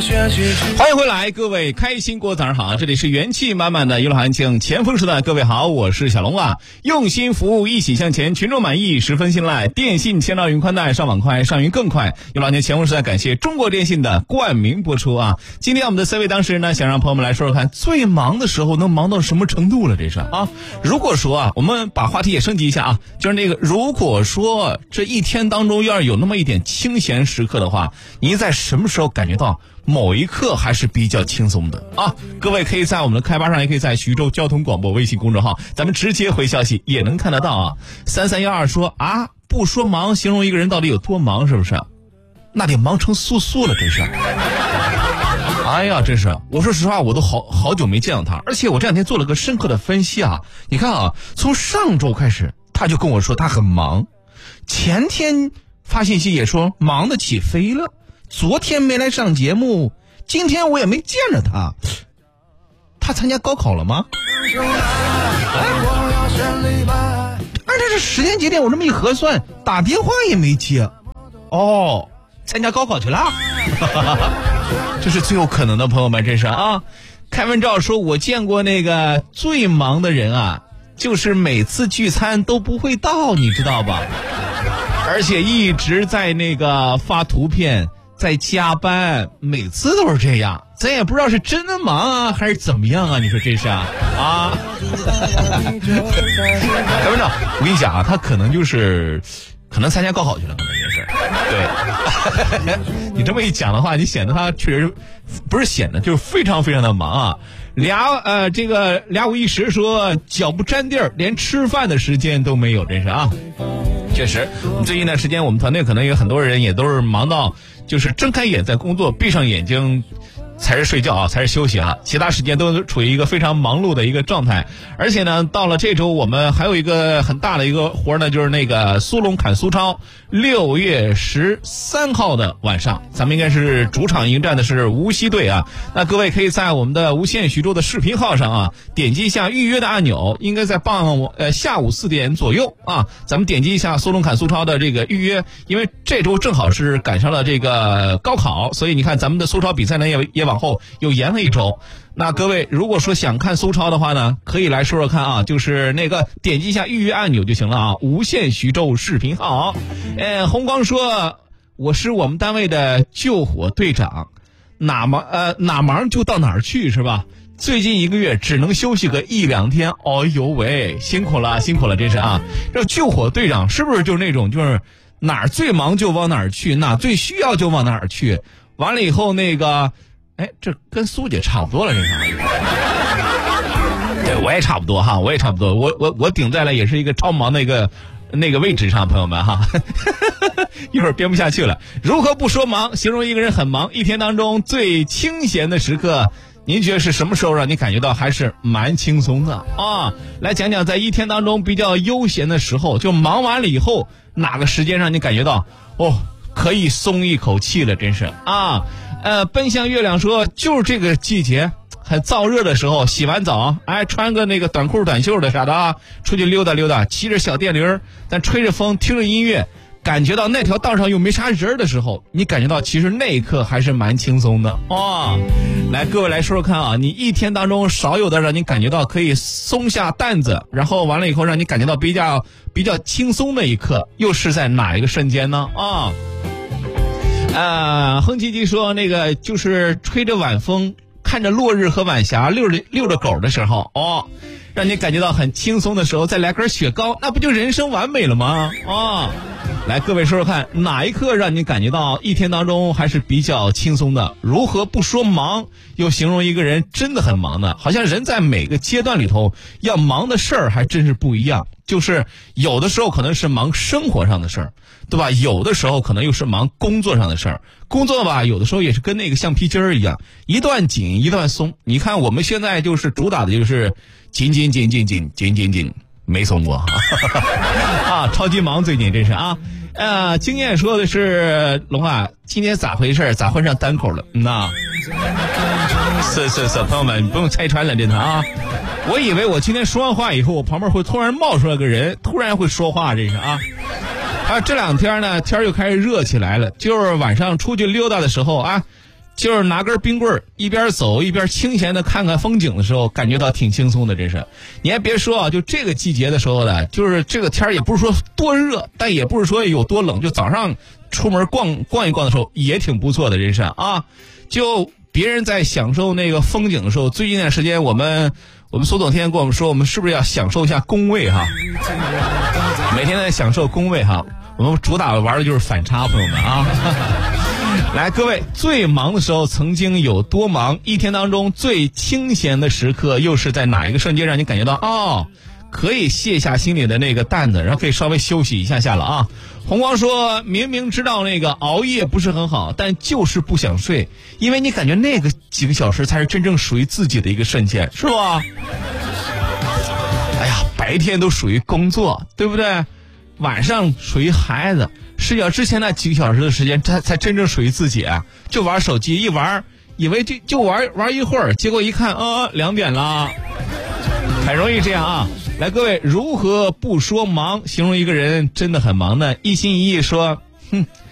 欢迎回来，各位开心果早上好，这里是元气满满的娱乐环境前锋时代，各位好，我是小龙啊，用心服务，一起向前，群众满意，十分信赖，电信千兆云宽带，上网快，上云更快，娱乐环境前锋时代感谢中国电信的冠名播出啊。今天我们的3位当事人呢，想让朋友们来说说看，最忙的时候能忙到什么程度了？这是啊，如果说啊，我们把话题也升级一下啊，就是那个，如果说这一天当中要是有那么一点清闲时刻的话，您在什么时候感觉到某一刻还是比较轻松的啊？各位可以在我们的开发上，也可以在徐州交通广播微信公众号，咱们直接回消息也能看得到啊。3312说啊，不说忙，形容一个人到底有多忙，是不是？那得忙成素素了，真是。哎呀，真是！我说实话，我都好久没见到他，而且我这两天做了个深刻的分析啊。你看啊，从上周开始，他就跟我说他很忙，前天发信息也说忙得起飞了。昨天没来上节目，今天我也没见着他。他参加高考了吗？而且这时间节点我这么一核算，打电话也没接。哦，参加高考去了。这是最有可能的，朋友们，这是啊。开文照说，我见过那个最忙的人啊，就是每次聚餐都不会到，你知道吧？而且一直在那个发图片，在加班，每次都是这样，咱也不知道是真的忙啊还是怎么样啊，你说这是啊？开文照，我跟你讲啊，他可能参加高考去了，可能也是。对，你这么一讲的话，你显得他确实不是显得，就是非常非常的忙啊。这个2510说脚不沾地儿，连吃饭的时间都没有，真是啊。确实，最近一段时间我们团队可能有很多人也都是忙到，就是睁开眼在工作，闭上眼睛才是睡觉啊，才是休息了，其他时间都处于一个非常忙碌的一个状态。而且呢，到了这周我们还有一个很大的一个活呢，就是那个苏龙砍苏超，6月13号的晚上，咱们应该是主场迎战的是无锡队啊。那各位可以在我们的无线徐州的视频号上啊，点击一下预约的按钮，应该在下午4点左右啊，咱们点击一下苏龙砍苏超的这个预约，因为这周正好是赶上了这个高考，所以你看咱们的苏超比赛呢也往后又延了一周。那各位如果说想看苏超的话呢，可以来说说看啊，就是那个点击一下预约按钮就行了啊，无线徐州视频号。红光说，我是我们单位的救火队长，哪忙就到哪儿去是吧？最近1个月只能休息个1-2天，哎呦喂，辛苦了，真是啊！这救火队长是不是就是那种，就是哪儿最忙就往哪儿去，哪最需要就往哪儿去？完了以后那个，这跟苏姐差不多了，这是。对，我也差不多哈，我顶在了也是一个超忙的一个那个位置上，朋友们哈。一会儿编不下去了。如何不说忙，形容一个人很忙？一天当中最清闲的时刻，您觉得是什么时候让你感觉到还是蛮轻松的啊？来讲讲在一天当中比较悠闲的时候，就忙完了以后哪个时间让你感觉到可以松一口气了，真是啊。奔向月亮说，就是这个季节很燥热的时候，洗完澡穿个那个短裤短袖的啥的啊，出去溜达溜达，骑着小电驴，咱吹着风，听着音乐，感觉到那条道上又没啥人的时候，你感觉到其实那一刻还是蛮轻松的哦。来，各位来说说看啊，你一天当中少有的让你感觉到可以松下担子，然后完了以后让你感觉到比较轻松的一刻，又是在哪一个瞬间呢？哼唧唧说，那个就是吹着晚风，看着落日和晚霞，遛着狗的时候让你感觉到很轻松的时候，再来根雪糕，那不就人生完美了吗？来，各位说说看，哪一刻让你感觉到一天当中还是比较轻松的？如何不说忙，又形容一个人真的很忙呢？好像人在每个阶段里头要忙的事儿还真是不一样，就是有的时候可能是忙生活上的事儿，对吧？有的时候可能又是忙工作上的事儿。工作吧，有的时候也是跟那个橡皮筋儿一样，一段紧一段松。你看我们现在就是主打的就是紧，没松过超级忙最近真是啊。经验说的是，龙啊，今天咋回事？咋换上单口了？是，朋友们，你不用拆穿了，真的啊。我以为我今天说完话以后，我旁边会突然冒出来个人，突然会说话，这是啊。还有这2天呢，天又开始热起来了，就是晚上出去溜达的时候啊， 就是拿根冰棍一边走一边清闲的看看风景的时候，感觉到挺轻松的。真是，你还别说啊，就这个季节的时候呢，就是这个天儿也不是说多热，但也不是说有多冷，就早上出门逛一逛的时候也挺不错的。人生啊，就别人在享受那个风景的时候，最近一段时间我们苏总天天跟我们说，我们是不是要享受一下工位哈？每天在享受工位哈，我们主打玩的就是反差，朋友们啊。来，各位，最忙的时候曾经有多忙？一天当中最清闲的时刻又是在哪一个瞬间让你感觉到可以卸下心里的那个担子，然后可以稍微休息一下了啊？红光说，明明知道那个熬夜不是很好，但就是不想睡，因为你感觉那个几个小时才是真正属于自己的一个瞬间，是吧？哎呀，白天都属于工作，对不对？晚上属于孩子，睡觉之前那几个小时的时间才真正属于自己，就玩手机，一玩以为就玩一会儿，结果一看2点了，很容易这样啊。来，各位，如何不说忙形容一个人真的很忙呢？一心一意说